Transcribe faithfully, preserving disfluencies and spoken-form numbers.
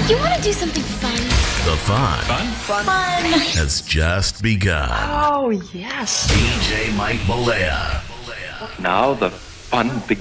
You want to do something fun? The fun Fun? Fun. has just begun. Oh, yes. D J Mike Malaya. Now the fun begins.